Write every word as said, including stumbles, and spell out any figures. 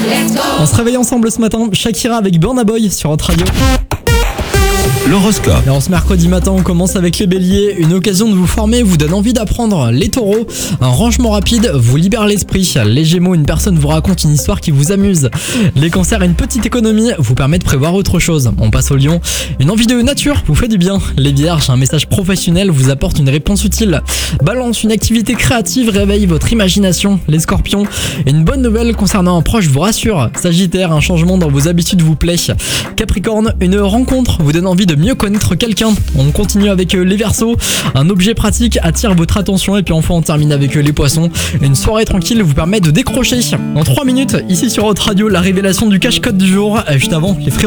On se réveille ensemble ce matin, Shakira avec Burna Boy sur notre radio. L'horoscope. Alors ce mercredi matin, on commence avec les béliers. Une occasion de vous former vous donne envie d'apprendre. Les taureaux, un rangement rapide vous libère l'esprit. Les gémeaux, une personne vous raconte une histoire qui vous amuse. Les cancers, une petite économie vous permet de prévoir autre chose. On passe au lion, une envie de nature vous fait du bien. Les vierges, un message professionnel vous apporte une réponse utile. Balance, une activité créative réveille votre imagination. Les scorpions, une bonne nouvelle concernant un proche vous rassure. Sagittaire, un changement dans vos habitudes vous plaît. Capricorne, une rencontre vous donne envie de mieux connaître quelqu'un. On continue avec les Verseaux, un objet pratique attire votre attention et puis enfin on termine avec les Poissons. Une soirée tranquille vous permet de décrocher. En trois minutes, ici sur votre radio, la révélation du cache-code du jour. Juste avant, les frérots.